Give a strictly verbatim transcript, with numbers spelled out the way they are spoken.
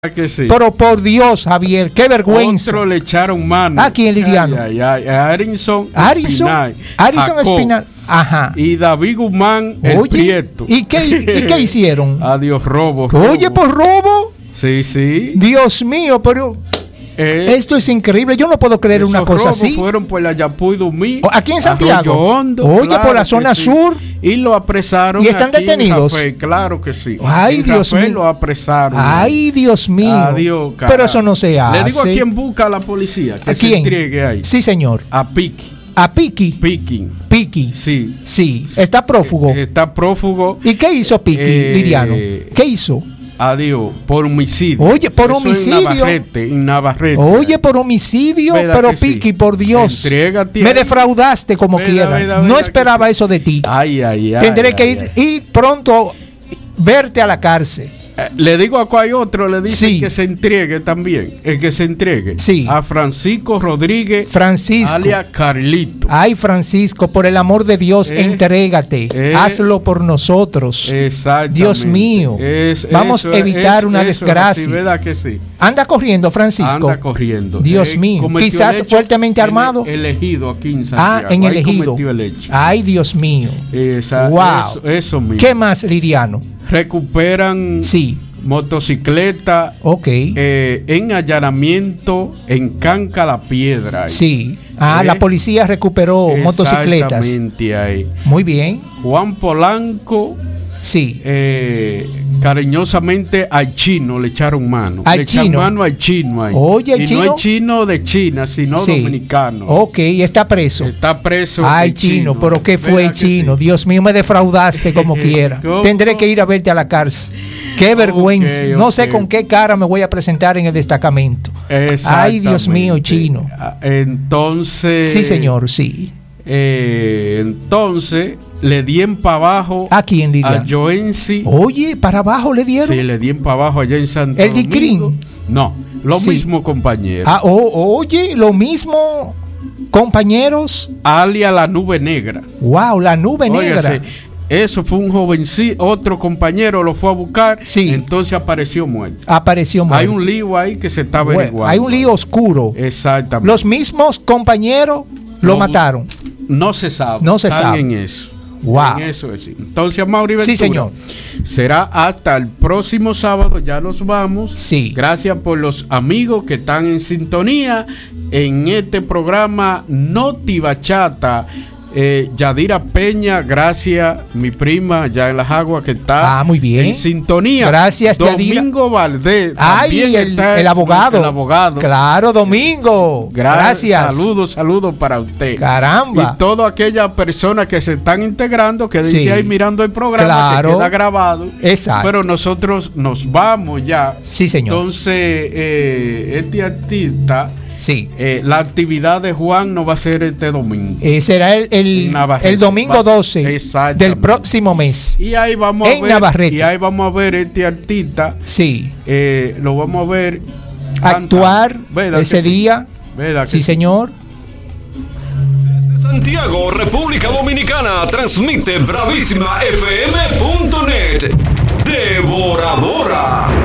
Que sí. Pero por Dios, Javier, qué vergüenza. Otro le echaron mano. ¿A quién, Liriano? Ay, ay, ay, a Arinson Arinson Espinal. Arinson Jacob. Espinal. Ajá. Y David Guzmán, el Oye, Prieto. ¿y qué, ¿y qué hicieron? Adiós, robo, Oye, robo. por robo. Sí, sí. Dios mío, pero Eh, esto es increíble. Yo no puedo creer una cosa robos así. Fueron por la Yapuy Dumí. Aquí en Santiago. Arroyo Hondo, Oye, claro por la que zona sí. sur. Y lo apresaron. ¿Y están aquí en detenidos? Jafé, claro que sí. Ay, En Dios Jafé mío. Lo apresaron. Ay, Dios mío. Adiós, Pero carajo. eso no se hace. Le digo a quién busca a la policía. Que ¿A se quién? entregue ahí. Sí, señor. A Piqui. A Piqui. Piqui. Piqui. Sí. Sí, está prófugo. Está prófugo. ¿Y qué hizo Piqui, Eh, Liriano? ¿Qué hizo? Adiós, por homicidio. Oye, por Eso homicidio. En Navarrete, en Navarrete. Oye, por homicidio, ¿Verdad pero que sí? Piqui, por Dios. Entrégate Me ahí. defraudaste como Verdad, quiera. verdad, No verdad esperaba que eso de ti. Ay, ay, ay. Tendré ay, que ay, ir, ay. ir pronto, verte a la cárcel. Eh, le digo a cuál otro, le dice Sí. que se entregue también. El que se entregue. Sí. A Francisco Rodríguez. Francisco. Alias Carlito. Ay, Francisco, por el amor de Dios, Eh, entrégate. eh, Hazlo por nosotros. Exactamente. Dios mío. Es- Vamos eso a es- evitar eso- una eso es desgracia. así, ¿verdad que sí? Anda corriendo, Francisco. Anda corriendo. Dios Eh, mío. cometió Quizás el hecho fuertemente en armado. el Ejido aquí en Ah, Santiago. en el Ahí Ejido. cometió el hecho. Ay, Dios mío. Esa- Wow. Eso, eso mismo. ¿Qué más, Liriano? Recuperan Sí, motocicleta ok. eh, en allanamiento en Canca la Piedra. ahí. Sí. Ah, Eh, la policía recuperó motocicletas. Exactamente ahí. Muy bien. Juan Polanco, Sí. eh, cariñosamente al chino le echaron mano. ¿Al le echaron chino? mano al chino ahí. Oye, ¿el y chino? no es chino de China, sino Sí. dominicano. Ok, está preso. Está preso. Ay, el chino, pero ¿qué fue, ¿Verdad que chino? sí? Dios mío, me defraudaste como quiera. ¿Cómo? Tendré que ir a verte a la cárcel. Qué vergüenza. Ok, No ok. sé con qué cara me voy a presentar en el destacamento. Ay, Dios mío, Exactamente. chino. Ah, Entonces. Sí, señor, sí. eh, entonces, le dien para abajo ¿A quién, a Lilian? Joensi. Oye, para abajo le dieron. Sí, le dien para abajo allá en Santo ¿El Dicrin? Domingo. No, lo Sí. mismo, compañero. Ah, oh, oye, lo mismo, compañeros. Alia la nube negra. Wow, la nube negra. Óigase, eso fue un jovencito, otro compañero lo fue a buscar. Sí. Entonces apareció muerto. Apareció muerto. Hay un lío ahí que se está Bueno, averiguando. hay un lío oscuro. Exactamente. Los mismos compañeros lo No, mataron. No se sabe. No se Están sabe. en eso. Wow. En eso es. Entonces, Mauri Ventura, Sí, señor. será hasta el próximo sábado. Ya nos vamos. Sí. Gracias por los amigos que están en sintonía en este programa Noti Bachata. Eh, Yadira Peña, gracias, mi prima ya en las aguas que está Ah, muy bien. en sintonía. Gracias, Yadira. Domingo Valdés. Ay, también el, está el abogado. El abogado. Claro, Domingo. Gra- Gracias. Saludos, saludos para usted. Caramba. Y todas aquellas personas que se están integrando, que dice Sí. ahí mirando el programa, Claro. que queda grabado. Exacto. Pero nosotros nos vamos ya. Sí, señor. Entonces, eh, este artista, Sí. eh, la actividad de Juan no va a ser este domingo. Eh, será el, el, Navarrete. el domingo Va- doce Exactamente. del próximo mes. Y ahí vamos En a ver. Navarrete. Y ahí vamos a ver este artista. Sí. eh, lo vamos a ver Actuar cantando. ¿Verdad ese que sí? día. ¿Verdad que Sí, señor. Desde Santiago, República Dominicana, transmite Bravísima F M punto net. Devoradora.